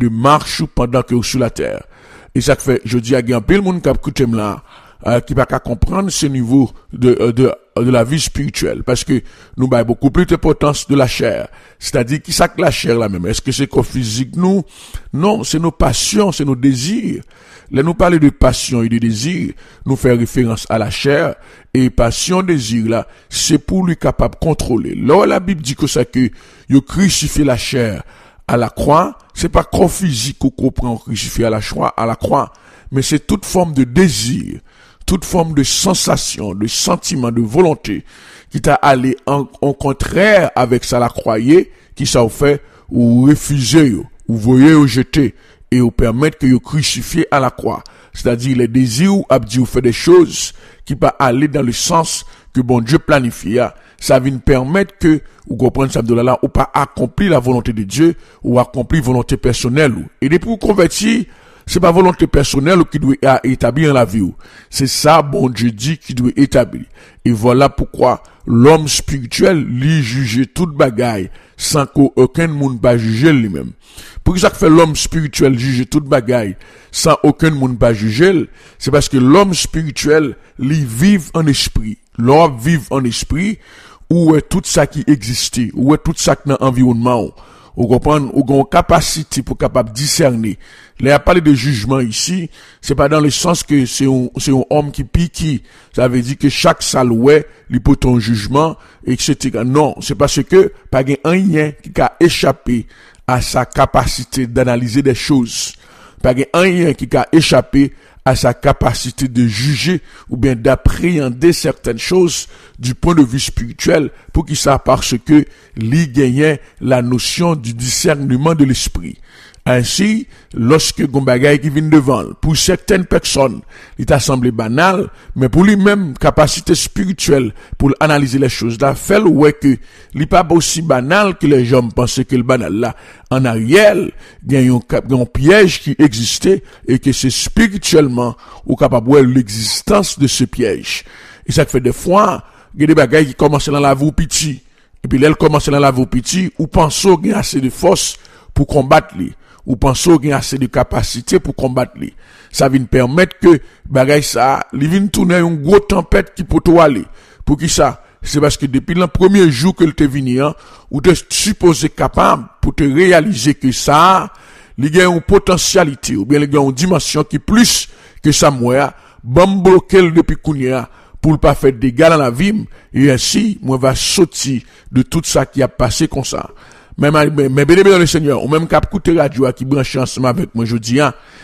de marche pendant que vous sur la terre. Et ça fait, je dis à un pile monde qui a écouté là, qui va pas comprendre ce niveau de la vie spirituelle, parce que nous avons beaucoup plus d'importance de la chair. C'est-à-dire, qui ça que la chair là même? Est-ce que c'est quoi physique nous? Non, c'est nos passions, c'est nos désirs. Là, nous parler de passion et de désir, nous faire référence à la chair, et passion, désir là, c'est pour lui capable de contrôler. Là, la Bible dit que ça que, il crucifie la chair à la croix, c'est pas corps physique qu'on prend crucifié à la croix, mais c'est toute forme de désir, toute forme de sensation, de sentiment, de volonté, qui t'a allé en contraire avec ça la croyez, qui ça vous fait, ou refuser, ou voyez ou jeter, et vous permettre que vous crucifiez à la croix. C'est-à-dire, les désirs ou abdi ou fait des choses, qui va aller dans le sens que bon Dieu planifie, ça vient permettre que, ou comprendre ça de là, ou pas accomplir la volonté de Dieu, ou accomplir volonté personnelle, et depuis vous convertir, c'est pas volonté personnelle qui doit établir la vie. C'est ça, bon Dieu dit, qui doit établir. Et voilà pourquoi l'homme spirituel, lui, juge toute bagaille, sans qu'aucun monde pas juger lui-même. Pour ça que fait l'homme spirituel juge toute bagaille, sans aucun monde pas juger, c'est parce que l'homme spirituel, lui, vive en esprit. L'homme vive en esprit, où est tout ça qui existait, où est tout ça qui est dans l'environnement. Ou comprendre, ou gon capacité pour capable discerner. Là, a parlé de jugement ici, c'est pas dans le sens que c'est un homme qui pique, ça veut dire que chaque salouet, lui peut ton jugement, etc. Non, c'est parce que, pas rien qui a échappé à sa capacité d'analyser des choses. Pas rien qui a échappé à sa capacité de juger ou bien d'appréhender certaines choses du point de vue spirituel, pour qu'il ça parce que lui gagnait la notion du discernement de l'esprit. Ainsi, lorsque Gombagay qui vient devant, pour certaines personnes, il t'a semblé banal, mais pour lui-même, capacité spirituelle, pour analyser les choses là, fait ouais que, il pas aussi banal que les gens pensaient que le banal là, en arrière, il y a un piège qui existait, et que c'est spirituellement, ou capable de voir l'existence de ce piège. Et ça fait des fois, il y a des bagailles qui commencent dans la vie petit, et puis là, elles commencent dans la vie petit, ou pensons qu'il y a assez de force pour combattre les. Ou pensons qu'il y a assez de capacité pour combattre les. Ça vient permettre que, bagay ça, il vient tourner une grosse tempête qui peut tout aller. Pour qui ça? C'est parce que depuis le premier jour que te venu, ou te supposé capable pour te réaliser que ça, il y a une potentialité, ou bien il y a une dimension qui plus que ça, moi, bon bloquer depuis Kounia, pour ne pas faire des dégâts dans la vie, et ainsi, moi, va sortir de tout ça qui a passé comme ça. Mais bien dans le Seigneur, ou même cap écouter radio qui branche ensemble avec moi, je dis,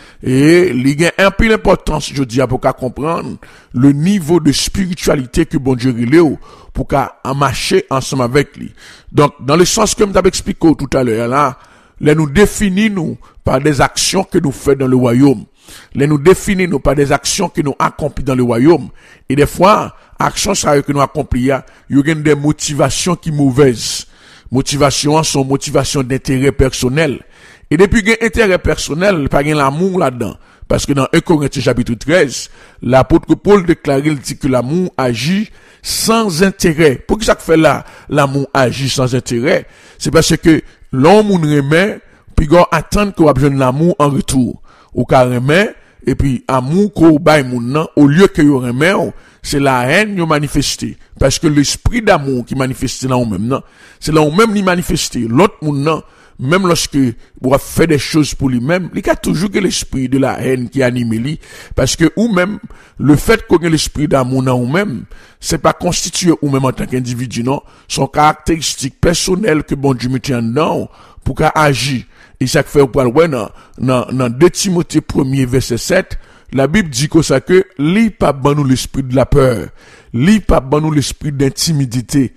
et il y a un peu d'importance, je dis, pour qu'à comprendre le niveau de spiritualité que bon Dieu relève, pour qu'à marcher ensemble avec lui. Donc, dans le sens que je t'avais expliqué tout à l'heure, là nous définissons par des actions que nous faisons dans le royaume. Là nous définissons par des actions que nous accomplissons dans le royaume. Et des fois, actions que nous accomplissons, il y a des motivations qui mauvaises. Motivation sont motivation d'intérêt personnel. Et depuis qu'il y a intérêt personnel, pas qu'il y a l'amour là-dedans. Parce que dans 1 Corinthiens chapitre 13, l'apôtre Paul déclare, il dit que l'amour agit sans intérêt. Pour que ça fait là, l'amour agit sans intérêt? C'est parce que l'homme remet, puis il attend qu'on a besoin de l'amour en retour. Ou qu'on remet, et puis amour qu'on baille moun au lieu que yo remet, c'est la haine yo manifesté. Parce que l'esprit d'amour qui manifeste là ou même, non, c'est là ou même li manifesté. L'autre moun non, même lorsque on fait des choses pour lui-même, il y a toujours que l'esprit de la haine qui anime lui, parce que ou même le fait qu'on ait l'esprit d'amour dans ou même, c'est pas constitué ou même en tant qu'individu, non, son caractéristique personnelle que bon Dieu met en dedans pour qu'à agir. Et ça fait pour ouais dans 2 Timothée 1er verset 7, la Bible dit que ça que li pas ban nous l'esprit de la peur, li pas ban nous l'esprit d'intimidité,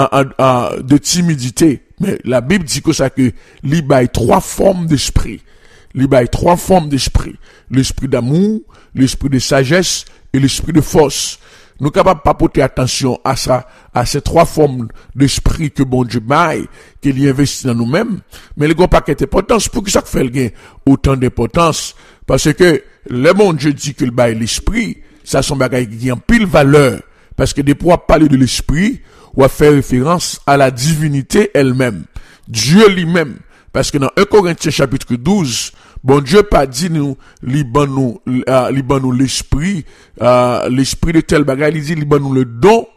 de timidité. Mais la Bible dit que ça que li bail 3 formes d'esprit. Li bail 3 formes d'esprit. L'esprit d'amour, l'esprit de sagesse et l'esprit de force. Nous capables pas porter attention à ça, à ces 3 formes d'esprit que bon Dieu bail, qu'il investit dans nous-mêmes. Mais le gros paquet d'importance, pour que ça fait le gain autant d'importance. Parce que le bon Dieu dit que le bail l'esprit, ça son bagage qui a pile valeur. Parce que des fois parler de l'esprit, ou à faire référence à la divinité elle-même. Dieu lui-même. Parce que dans 1 Corinthiens chapitre 12, Bon Dieu pas dit nous, liban nous l'esprit, l'esprit de tel bagage, il dit liban nous le don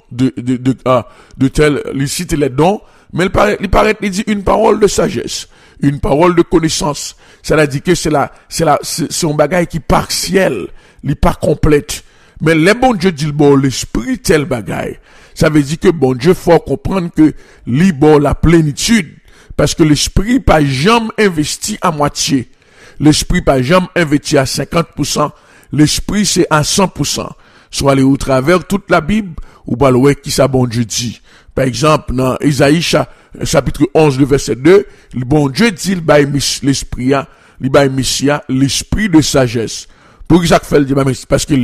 de tel, il cite les dons, mais il paraît, il dit une parole de sagesse, une parole de connaissance. Ça veut dire que c'est un bagage qui est partiel, il n'est pas complète. Mais le bon Dieu dit bon l'esprit tel bagage. Ça veut dire que bon Dieu faut comprendre que bon la plénitude, parce que l'esprit pas jamais investi à moitié. L'esprit pas jamais investi à 50%. L'esprit c'est à 100%. Soit aller au travers toute la Bible, ou pas le qui ça bon Dieu dit. Par exemple, dans Isaïe chapitre 11, le verset 2, le bon Dieu dit l'esprit, l'esprit de sagesse. Pour que ça fait le débat, parce que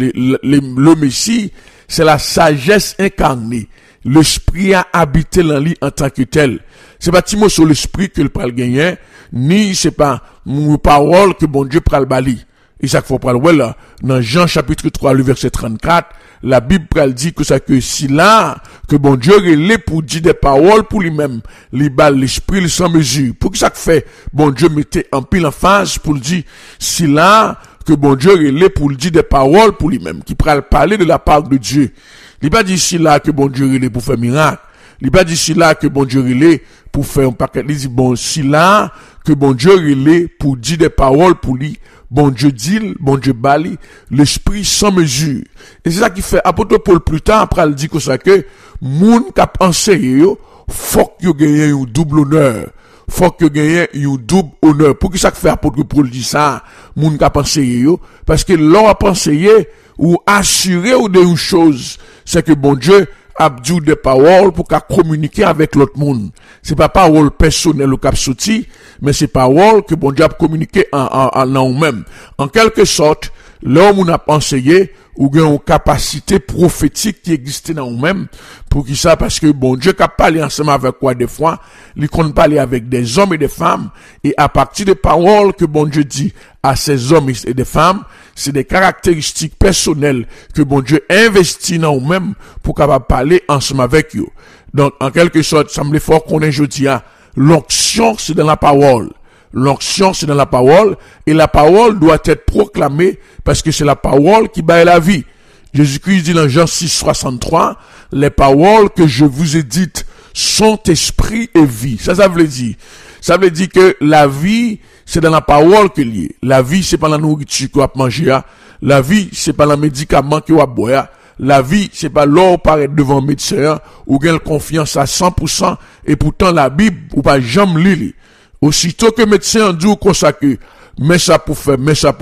le Messie, c'est la sagesse incarnée. L'esprit a habité dans lui en tant que tel. C'est pas Timo sur l'esprit que le pral gagner, ni c'est pas une parole que bon Dieu pral bali. Et ça qu'il faut prendre, là, dans Jean chapitre 3, le verset 34, la Bible pral dit que ça que si là, que bon Dieu relève pour dire des paroles pour lui-même, les balles, l'esprit, sans mesure. Pour que ça fait, bon Dieu mettait en pile en phase pour dire, si là, que bon Dieu relève pour dire des paroles pour lui-même, qui pral parler de la part de Dieu. Il pas dit si là que bon Dieu relève pour faire miracle. Il pas dit si là que bon Dieu relève pour faire un paquet. Il dit bon, si là que bon Dieu relève pour dire des paroles pour lui. Bon Dieu dit, bon Dieu bali, l'esprit sans mesure. Et c'est ça qui fait, apôtre Paul plus tard, après il dit que ça que, moun kap enseigné yo, faut que yo gagne un double honneur. Faut que yo gagne un double honneur. Pour que ça fait apôtre Paul dit ça, moun kap enseigné yo, parce que l'on a enseigné, ou assuré ou de une chose, c'est que bon Dieu, a dit des paroles pour qu'à communiquer avec l'autre monde. C'est pas parole personnelle ou cap sorti, mais c'est parole que bon Dieu a communiqué en nous-mêmes. En quelque sorte, l'homme a enseigné ou bien une capacité prophétique qui existait dans nous-mêmes. Pour qui ça? Parce que bon Dieu a parlé ensemble avec quoi des fois, il compte parler avec des hommes et des femmes, et à partir des paroles que bon Dieu dit à ces hommes et des femmes, c'est des caractéristiques personnelles que bon Dieu investit dans nous-mêmes pour capable parler ensemble avec eux. Donc, en quelque sorte, ça me fait fort qu'on ait jeudi à l'onction, c'est dans la parole. L'onction, c'est dans la parole, et la parole doit être proclamée parce que c'est la parole qui bat la vie. Jésus-Christ dit dans Jean 6, 63, les paroles que je vous ai dites sont esprit et vie. Ça veut dire. Ça veut dire que la vie, c'est dans la parole que lié. La vie, c'est pas la nourriture qu'on va manger. La vie, c'est pas le médicament qu'on va boire. La vie, c'est pas l'or paraître devant le médecin ou gagne confiance à 100%, et pourtant la Bible, ou pas jamais lire. Aussitôt que le médecin dit ou consacre, mais ça pour faire,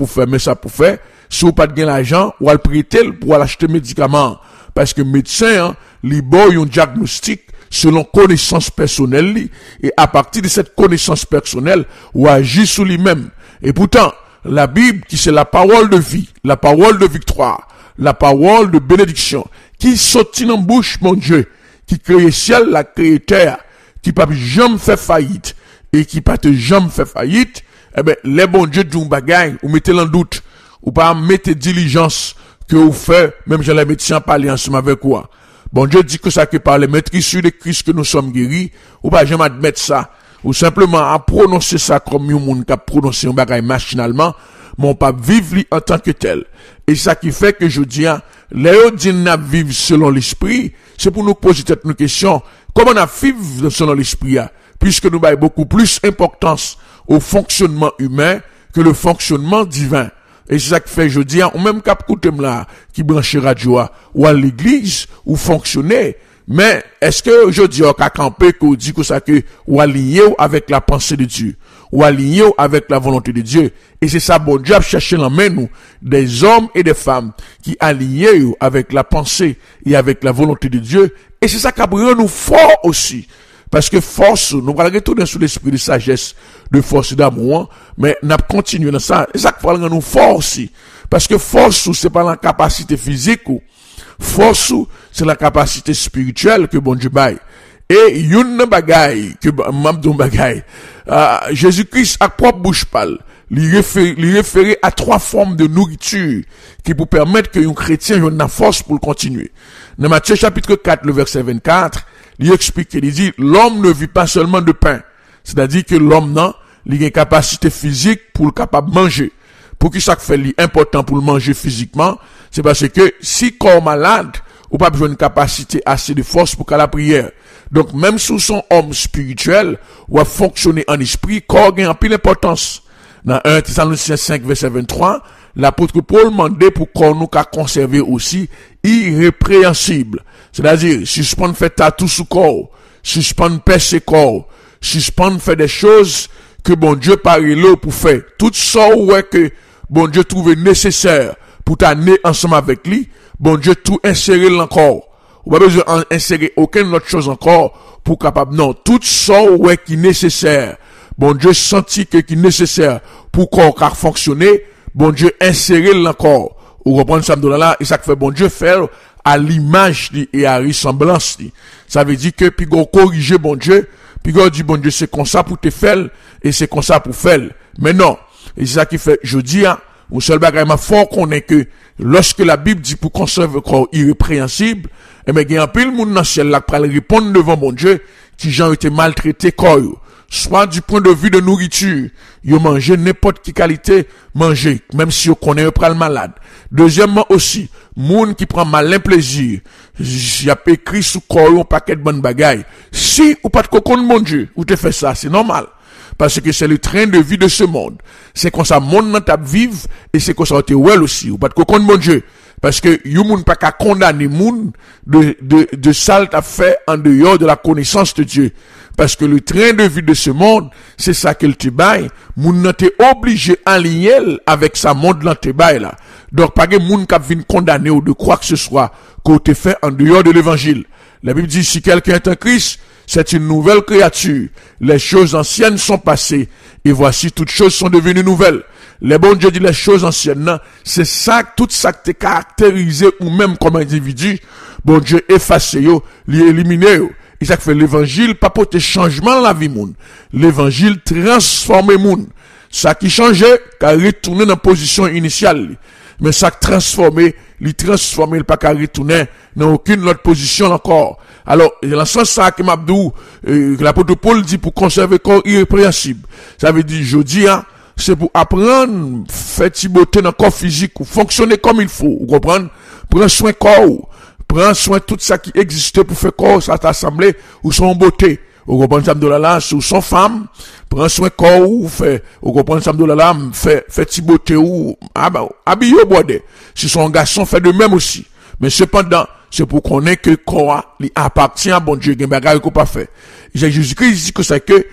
si vous pas de l'argent, ou à le prêter pour acheter médicaments. Parce que le médecin, il boit un diagnostic selon connaissance personnelle, et à partir de cette connaissance personnelle, ou agit sur lui-même. Et pourtant, la Bible, qui c'est la parole de vie, la parole de victoire, la parole de bénédiction, qui sortit dans la bouche, mon Dieu, qui crée ciel, la crée terre, qui pas jamais fait faillite, et qui pas jamais fait faillite, eh ben, les bons dieux d'un bagaille, ou mettez en doute, ou pas mettez diligence, que vous faites, même j'ai les médecins parler ensemble avec quoi. Bon Dieu dit que ça que par les maîtrises de Christ que nous sommes guéris, ou pas jamais admettre ça, ou simplement à prononcer ça comme un monde qui a prononcé un bagaille machinalement, mon pas vivre en tant que tel. Et ça qui fait que je dis, les autres vivent selon l'esprit, c'est pour nous poser cette question, comment on a vivre selon l'esprit, puisque nous avons beaucoup plus importance au fonctionnement humain que le fonctionnement divin. Et c'est ça qui fait, je dis, ou même cap coutem là, qui branche radio, ou à l'église, ou fonctionner. Mais, est-ce que, je dis, qu'à camper, qu'on dit que ça que, ou aligné avec la pensée de Dieu, ou aligné avec la volonté de Dieu. Et c'est ça, bon Dieu a cherché dans main nous, des hommes et des femmes, qui alignent avec la pensée et avec la volonté de Dieu. Et c'est ça qui a brûlé nous fort aussi. Parce que force, nous allons retourner sur l'esprit de sagesse, de force d'amour, mais nous allons continuer dans ça. Et ça qui va nous fort aussi. Parce que force, c'est pas la capacité physique, force, c'est la capacité spirituelle que bon Dieu baille. Et une bagaille, que m'abdon bagaille, Jésus-Christ a propre bouche parle. Il référait à 3 formes de nourriture qui pour permettre que un chrétien ait une force pour continuer. Dans Matthieu chapitre 4, le verset 24, il explique, il dit, l'homme ne vit pas seulement de pain. C'est-à-dire que l'homme, non, il a une capacité physique pour le capable manger. Pour qui ça fait important pour le manger physiquement, c'est parce que si corps malade, ou pas besoin de capacité assez de force pour qu'à la prière. Donc même sous son homme spirituel, ou à fonctionner en esprit, corps gagne en pile importance. Dans 1 Thessaloniciens 5 verset 23, l'apôtre Paul demandait pour qu'on nous qu'a conserver aussi irrépréhensible. C'est-à-dire, suspendre fait tatou sous corps, suspendre percer corps, suspendre fait des choses que bon Dieu paraît là pour faire. Tout ça, ouais, que bon Dieu trouve nécessaire pour t'amener ensemble avec lui, bon Dieu tout insérer encore. Ou pas besoin d'insérer aucune autre chose encore pour capable, non, tout ça, ouais, qui est nécessaire. Bon Dieu senti que qui est nécessaire pour qu'on car fonctionner, bon Dieu insérer l'encore. Ou reprendre ça là, et ça fait bon Dieu faire à l'image et à ressemblance. Ça veut dire que puis qu'on corriger bon Dieu, puis qu'on dit bon Dieu c'est comme ça pour te faire et c'est comme ça pour faire. Mais non, et c'est ça qui fait je dis au seul bagage m'a fort qu'on est que lorsque la Bible dit pour conserver le corps irrépréhensible, et bien il y a un peu le monde dans le ciel là pour répondre devant bon Dieu qui gens été maltraités corps. Soit du point de vue de nourriture, yo manger n'importe quelle qualité, manger, même si yo connaît pas le malade. Deuxièmement aussi, moun qui prend malin plaisir, y a écrit sous corps un paquet de bonnes bagailles. Si ou pas de cocon mon Dieu, ou te fait ça, c'est normal. Parce que c'est le train de vie de ce monde. C'est comme ça, monde nan tap vive, et c'est comme ça, te well aussi, ou pas de cocon mon Dieu. Parce que yo moun pas qu'à condamner moun de sale t'a fait en dehors de la connaissance de Dieu. Parce que le train de vie de ce monde, c'est ça qu'il te baille. Moun nan te obligé à lier avec sa monde là te baille là. Donc, pas que moun k'ap vin condamner ou de quoi que ce soit qu'on te fait en dehors de l'évangile. La Bible dit, si quelqu'un est en Christ, c'est une nouvelle créature. Les choses anciennes sont passées. Et voici, toutes choses sont devenues nouvelles. Les bon Dieu dit les choses anciennes, c'est ça, tout ça que t'es caractérisé ou même comme individu. Bon Dieu efface yo, li élimine yo. Et ça fait l'évangile, pas pour te changement dans la vie moun. L'évangile transforme moun. Ça qui changeait, qu'à retourner dans la position initiale. Mais ça qui transformé, il pas qu'à retourner dans aucune autre position encore. Alors, dans le sens ça que m'abdou, l'apôtre Paul dit pour conserver le corps irrépréhensible. Ça veut dire, je dis, c'est pour apprendre, faire beauté dans le corps physique, ou fonctionner comme il faut, vous comprenez? Prendre soin corps, prends soin de tout ça qui existait pour faire corps, ça t'assemblée, ou son beauté. Vous comprenez ça de là, ou son femme, prends soin corps, ou fait, vous comprenez ça de là, fait beauté, ou, habillé au bordé. Si son garçon fait de même aussi. Mais cependant, c'est pour qu'on ait que corps, il appartient à bon Dieu, il y a qu'on pas fait. Jésus-Christ dit que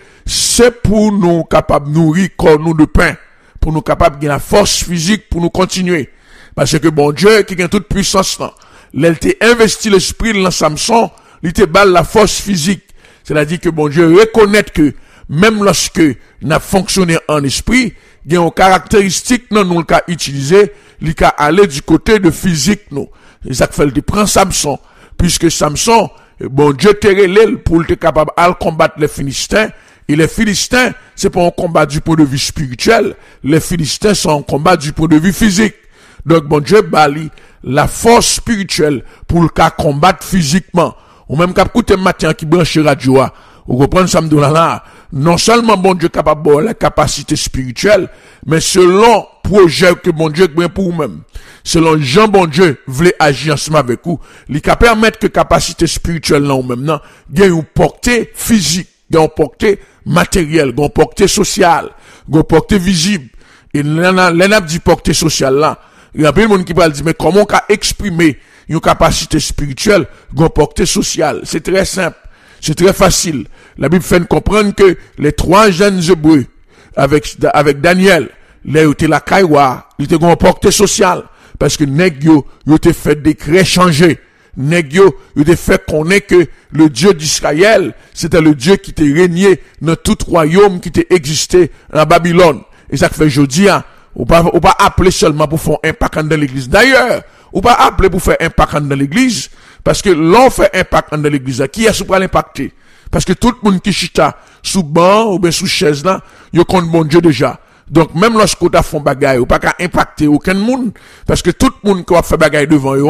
c'est pour nous capables de nourrir corps nous de pain, pour nous capables de gagner la force physique pour nous continuer. Parce que bon Dieu, qui a toute puissance là, il t'a investi l'esprit dans Samson, il t'a balle la force physique. C'est-à-dire que bon Dieu reconnaît que même lorsque nous avons fonctionné en esprit, il y a une caractéristique non nous qu'a utilisé, il qu'a aller du côté de physique nous. C'est ça que fait il prend Samson, puisque Samson, bon Dieu t'a relé pour être capable de combattre les Philistins. Et les Philistins, c'est pas un combat du point de vue spirituel, les Philistins sont un combat du point de vue physique. Donc bon Dieu bali la force spirituelle pour le cas combattre physiquement. Ou même qu'à écouter matin qui branche radio, ou reprendre ça là, non seulement bon Dieu capable de la capacité spirituelle, mais selon projet que bon Dieu a pour vous-même. Selon Jean bon Dieu voulait agir ensemble avec vous, il peut permettre que capacité spirituelle là ou même non, gagne une portée physique, gagne une portée matérielle, gagne une portée sociale, gagne une portée visible. Et l'un dit portée sociale là, il y a plein de monde qui va dire mais comment on peut exprimer une capacité spirituelle, une portée sociale? C'est très simple, c'est très facile. La Bible fait comprendre que les trois jeunes Hébreux avec Daniel, là ils étaient la caïwa, ils étaient une portée sociale parce que nèg yo étaient fait décret changer. Nèg yo étaient fait connaître que le Dieu d'Israël, c'était le Dieu qui était régné dans tout royaume qui était existé en Babylone. Et ça fait aujourd'hui ou pas appeler seulement pour faire impact dans l'église. D'ailleurs, ou pas appeler pour faire impact dans l'église, parce que l'on fait impact dans l'église, qui est pour l'impacter? Parce que tout le monde qui chita sous banc ou bien sous chaise là, yo compte bon Dieu déjà. Donc, même lorsqu'on a fait bagaille, ou pas qu'à impacter aucun monde, parce que tout le monde qui a fait bagaille devant yo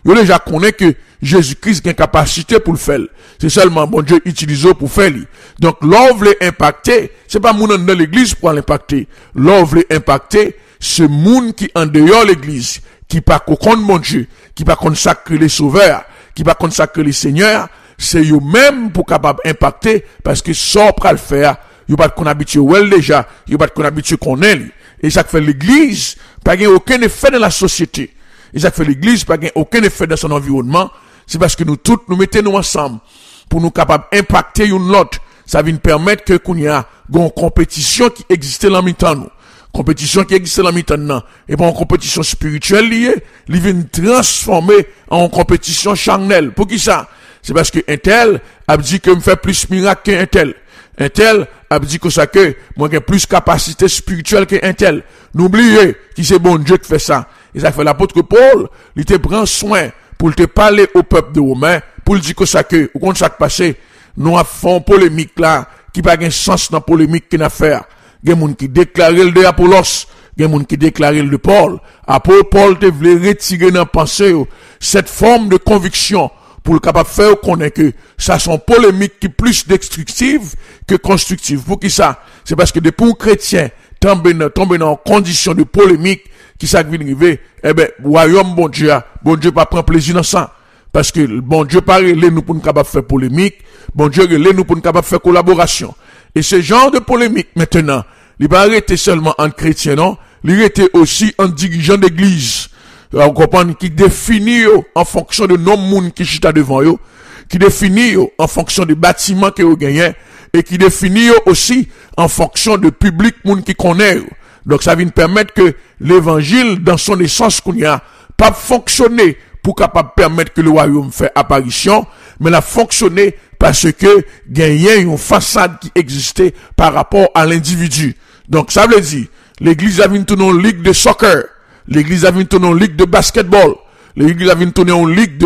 Yo déjà connaît que Jésus-Christ a une capacité pour le faire. C'est seulement bon Dieu utilise pour faire. Donc, l'œuvre est impactée. C'est pas moun dans l'église pour l'impacter. L'œuvre est impactée. C'est moun qui en dehors l'église, qui pas contre mon Dieu, qui pas consacrer les sauveurs, qui pas consacrer les seigneurs. C'est eux même pour capable impacter parce que ça pour le faire. Yo pas qu'on habitué well déjà. Yo pas qu'on habitué qu'on est. Et ça fait l'église, pas aucun effet dans la société. Et ça fait l'église, pas aucun effet dans son environnement. C'est parce que nous tous, nous mettons nous ensemble pour nous capables d'impacter une autre. Ça vient permettre que qu'on y a une compétition qui existait dans mi-temps nous. Compétition qui existait dans mi-temps non. Et pas une compétition spirituelle liée, il vient transformer en compétition charnelle. Pour qui ça? C'est parce que un tel a dit que me fait plus miracle qu'un tel. Un tel a dit que ça que moi j'ai plus capacité spirituelle qu'un tel. N'oubliez que c'est bon Dieu qui fait ça. Et ça fait l'apôtre Paul, il te prend soin pour te parler au peuple de Romains, pour le dire que ça que, ou contre ça qui passé, nous avons polémique là, qui pas de sens dans polémique qu'il a fait. Il y a des gens qui déclarent le de Apollos, il y a des gens qui déclarent le de Paul. Après, Paul te voulait retirer dans la pensée, cette forme de conviction, pour le capable de faire connaître que ça sont polémiques qui plus destructives que constructives. Pour qui ça? C'est parce que depuis un chrétien tombe dans condition de polémique, qui ça vient arriver, eh ben, royaume bon Dieu pas prend plaisir dans ça. Parce que bon Dieu pas relé nous pour nous capable faire polémique, bon Dieu relé nous pour nous capable faire collaboration. Et ce genre de polémique maintenant, il va arrêter seulement en chrétien, non? Il était aussi en dirigeant d'église. Vous comprenez, qui définit en fonction de nom moun qui chita devant yo, qui définit en fonction de bâtiments que vous gagnez, et qui définit aussi en fonction de public moun qui connaît. Donc ça vient permettre que l'évangile, dans son essence qu'on y a, pas fonctionner pour capable permettre que le royaume fait apparition, mais l'a fonctionner parce que gagner une façade qui existait par rapport à l'individu. Donc ça veut dire, l'église a venu tourner en ligue de soccer, l'église a venu tourner en ligue de basketball, l'église a venu tourner en ligue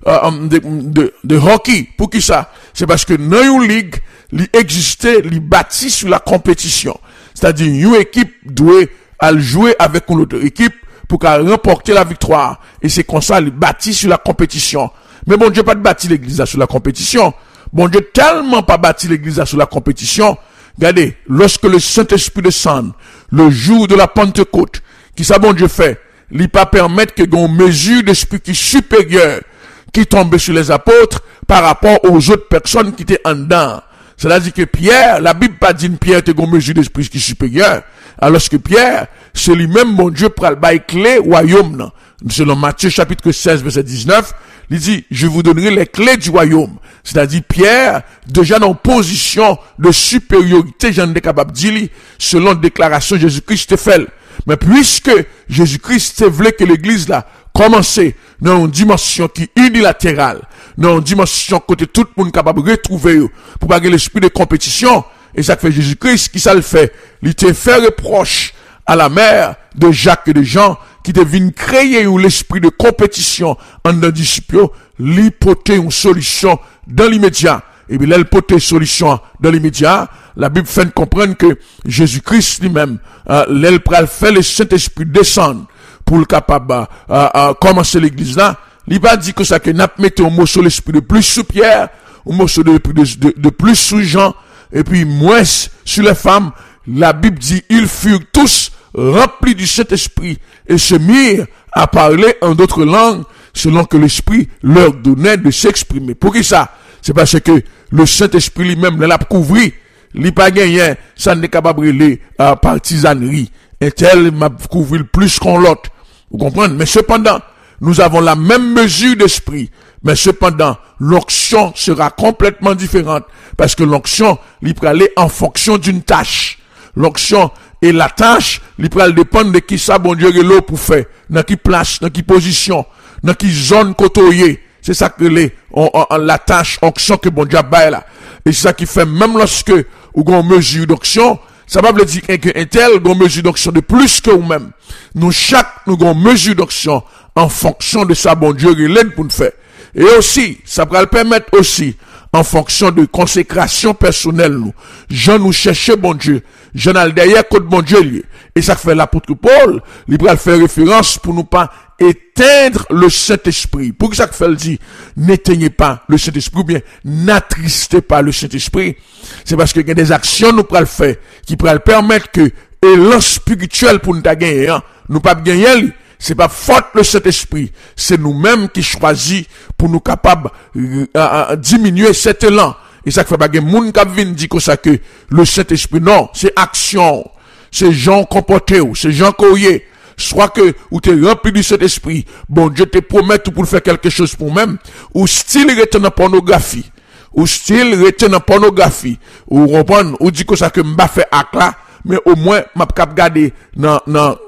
de hockey. Pour qui ça? C'est parce que dans une ligue, il existait, il bâti sur la compétition. C'est-à-dire, une équipe doit jouer avec une autre équipe pour qu'elle remporte la victoire. Et c'est comme ça, il bâti sur la compétition. Mais bon Dieu pas bâti l'église sur la compétition. Bon Dieu tellement pas bâti l'église sur la compétition. Regardez, lorsque le Saint-Esprit descend, le jour de la Pentecôte, qui ça bon Dieu fait? Il pas permettre que une mesure d'esprit qui supérieure, qui tombe sur les apôtres par rapport aux autres personnes qui étaient en dedans. C'est-à-dire que Pierre, la Bible pas dit Pierre était une mesure d'esprit qui est supérieure. Alors que Pierre, c'est lui-même, mon Dieu, pour le bail clé royaume, non. Selon Matthieu chapitre 16, verset 19, il dit, je vous donnerai les clés du royaume. C'est-à-dire Pierre, déjà dans une position de supériorité, j'en ai capable de dire, selon déclaration Jésus-Christ fait. Mais puisque Jésus-Christ voulait que l'église là, commencer dans une dimension qui est unilatérale, dans une dimension côté tout le monde capable de retrouver pour pas l'esprit de compétition, et ça fait Jésus-Christ qui ça le fait. Il te fait reproche à la mère de Jacques et de Jean qui devine créer l'esprit de compétition en un disciple, l'hypothèse une solution dans l'immédiat. Et bien, l'hypothèse solution dans l'immédiat, la Bible fait comprendre que Jésus-Christ lui-même, l'elle fait le Saint-Esprit descendre pour le capable commencer l'église là. Il va dire que ça que n'a mettre un mot sur l'esprit de plus sous Pierre, un mot sur de plus sous Jean, et puis moins sur les femmes. La Bible dit, ils furent tous remplis du Saint-Esprit et se mirent à parler en d'autres langues selon que l'Esprit leur donnait de s'exprimer. Pour qui ça? C'est parce que le Saint-Esprit lui-même l'a couvert. Il pas gagné, ça n'est capable de les partisanerie. Et tel m'a couvert plus qu'on l'autre. Vous comprenez? Mais cependant, nous avons la même mesure d'esprit. Mais cependant, l'onction sera complètement différente. Parce que l'onction, il peut aller en fonction d'une tâche. L'onction et la tâche, il peut dépendre de qui ça, bon Dieu, est là pour faire. Dans qui place, dans qui position, dans qui zone côtoyer. C'est ça que la tâche, onction que bon Dieu a là. Et c'est ça qui fait, même lorsque, ou qu'on mesure d'onction, ça va dire qu'un tel, qu'on mesure d'onction de plus que nous-mêmes. Nous, nous avons mesure d'onction en fonction de ça, bon Dieu, il est pour nous faire. Et aussi, ça va le permettre aussi, en fonction de consécration personnelle, nous. Jean nous chercher, bon Dieu. journal derrière code bon Dieu lié. Et ça fait l'apôtre Paul, il va faire référence pour nous pas éteindre le Saint-Esprit. Pour que ça fait le dit, n'éteignez pas le Saint-Esprit ou bien n'attristez pas le Saint-Esprit. C'est parce que il y a des actions nous pourrons le faire qui pourront permettre que élan spirituel pour nous gagner, hein, nous pas gagner. C'est pas faute le Saint-Esprit, c'est nous-mêmes qui choisissons pour nous capables diminuer cet élan. Et ça fait pas que moun k'ap vinn dit que ça que le Saint-Esprit non, c'est action, c'est gens comportés ou c'est gens courrier. Soit que ou t'es rempli du Saint-Esprit, bon Dieu te promet tout pour faire quelque chose pour même, ou style rete dans pornographie, ou style rete dans pornographie, ou comprendre, ou dit que ça que m'ba fait acte là, mais au moins m'a cap garder dans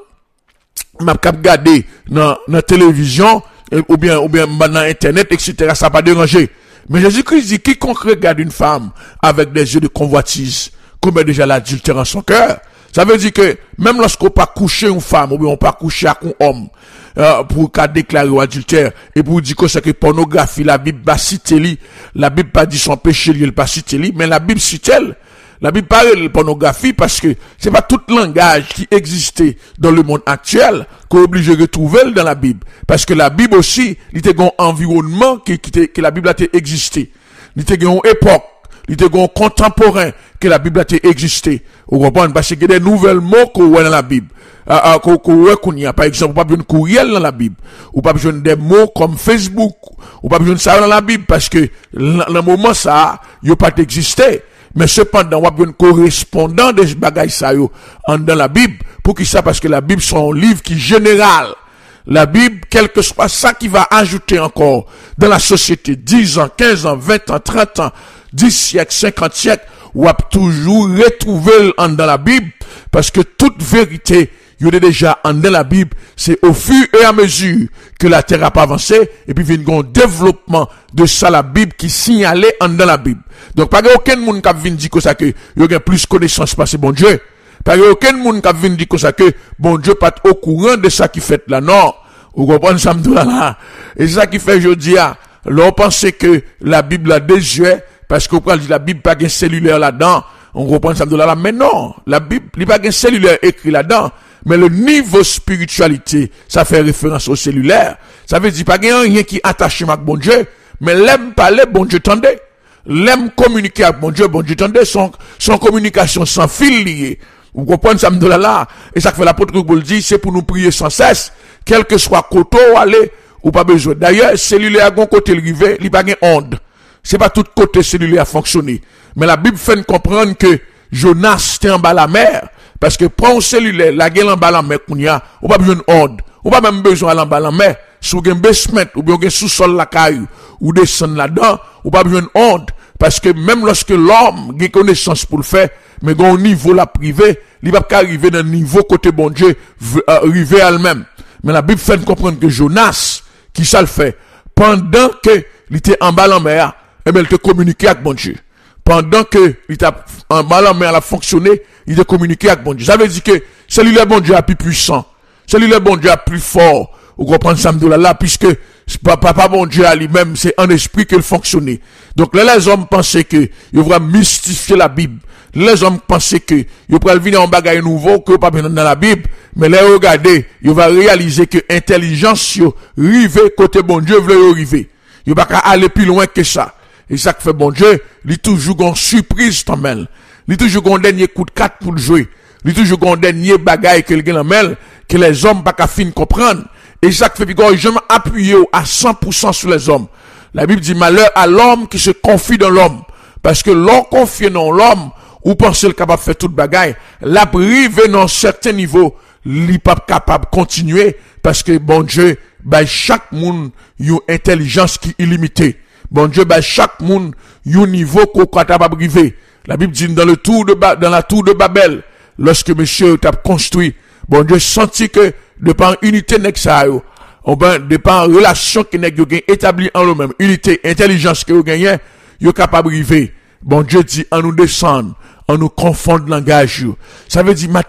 télévision, ou bien dans internet, etc. Ça pas déranger. Mais Jésus-Christ dit, quiconque regarde une femme avec des yeux de convoitise, commet déjà l'adultère en son cœur. Ça veut dire que, même lorsqu'on pas coucher une femme, ou bien on pas coucher avec un homme, pour qu'à déclarer adultère, et pour dire que c'est que pornographie, la Bible pas cité, la Bible pas dit son péché, elle pas cité, mais la Bible cite elle. La Bible parle de pornographie parce que c'est pas tout langage qui existait dans le monde actuel qu'on est obligé de retrouver dans la Bible. Parce que la Bible aussi, il était un environnement que la Bible a existé. Il était une époque, il était un contemporain que la Bible a existé. Vous comprenez? Parce qu'il y a des nouvelles mots qu'on voit dans la Bible. Par exemple, pas besoin de courriel dans la Bible. Ou pas besoin des mots comme Facebook. Ou pas besoin de ça dans la Bible parce que dans le moment ça, il n'y a pas existé. Mais cependant, on a besoin de correspondant des bagailles ça yo dans la Bible. Pour qui ça? Parce que la Bible, c'est un livre qui est général. La Bible, quel que soit ça qui va ajouter encore dans la société, 10 ans, 15 ans, 20 ans, 30 ans, 10 siècles, 50 siècles, on va toujours retrouver dans la Bible. Parce que toute vérité, il y a déjà dans la Bible, c'est au fur et à mesure que la terre a pas avancé, et puis il y a un développement de ça, la Bible, qui signalait dans la Bible. Donc, pas aucun monde qui vient dire que ça, que, il y a plus de connaissances parce que bon Dieu. Pas aucun monde qui vient dire que ça, que bon Dieu pas au courant de ça qui fait là, non. Vous comprenez ça, là. Et c'est ça qui fait, je dis, l'on pense que la Bible a des yeux, parce qu'on parle de la Bible pas un cellulaire là-dedans. On comprend ça, là. Mais non, la Bible, il n'y a pas un cellulaire écrit là-dedans. Mais le niveau spiritualité, ça fait référence au cellulaire. Ça veut dire pas qu'il y a rien qui attache avec bon Dieu, mais l'aime parler, bon Dieu tendez. L'aime communiquer avec bon Dieu tendez, son communication sans fil lié. Vous comprenez ça, là? Et ça fait l'apôtre Paul dit, c'est pour nous prier sans cesse, quel que soit côté où aller, ou pas besoin. D'ailleurs, cellulaire à côté le rivet, il n'y a pas de onde. C'est pas tout côté cellulaire à fonctionner. Mais la Bible fait nous comprendre que Jonas était en bas la mer. Parce que prends un cellulaire, la gueule en bas la mer, ou pas besoin d'onde. Ou pas même besoin d'aller en bas la mer. Si vous avez un basement, ou bien un sous-sol la caille, ou descendre là-dedans, ou pas besoin d'onde. Parce que même lorsque l'homme a connaissance pour le faire, mais au niveau la privé, il va pas arriver dans le niveau côté bon Dieu, arriver à elle-même. Mais la Bible fait comprendre que Jonas, qui ça le fait, pendant que il était en bas la mer, eh bien, il te communiquait avec bon Dieu. Pendant que il était en bas la mer, elle a fonctionné, il te communiquait avec bon Dieu. Ça veut dire que celui-là bon Dieu a plus puissant. Celui-là bon Dieu a plus fort. Vous comprenez ça, là, puisque papa bon Dieu à lui-même, c'est en esprit qu'il fonctionnait. Donc là, les hommes pensaient que ils vont mystifier la Bible. Les hommes pensaient que ils vont venir en bagaille nouveau que pas dans la Bible, mais là regardez, ils vont réaliser que intelligence yo rive côté bon Dieu veut arriver. Ils vont pas aller plus loin que ça. Et ça que fait bon Dieu, il toujours une surprise dans mêle. Il toujours un dernier coup de 4 pour le jouer. Il toujours un dernier bagaille que le mêle que les hommes pas fin comprendre. Et ça fait que je m'appuie à 100% sur les hommes. La Bible dit malheur à l'homme qui se confie dans l'homme. Parce que l'on confie dans l'homme, ou pense le capable de faire toute bagaille, la prive dans un certain niveau, il pas capable de continuer, parce que bon Dieu, bah, chaque monde, une intelligence qui est illimitée. Bon Dieu, bah, chaque monde, un niveau qu'on est capable de arriver. La Bible dit dans la tour de Babel, lorsque monsieur t'a construit, bon Dieu senti que, de par unité nexayo, de par relation qui n'est établie en eux-mêmes, unité, intelligence que vous gagnez, vous capable de arriver. Bon Dieu dit, en nous descendre, en nous confondre langage. Ça veut dire,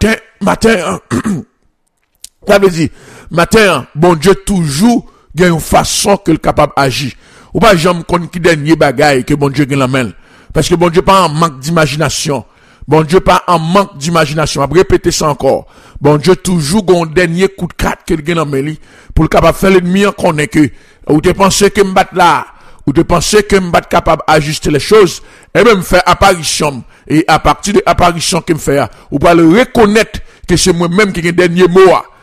ça veut dire, bon Dieu toujours gagne une façon que le capable d'agir. Ou pas jamais qu'on qui dernier bagaille que bon Dieu gagne la main. Parce que bon Dieu pas un manque d'imagination. Bon Dieu pas en manque d'imagination. Je vais répéter ça encore. Bon Dieu toujours un dernier coup de carte qu'il gagne dans Méli pour le capable faire l'ennemi en connaît que ou te pensez que me battre là ou te pensez que me battre capable d'ajuster les choses et même faire apparition et à partir de l'apparition qu'il me fait ou pas le reconnaître que c'est moi-même qui ai le dernier mot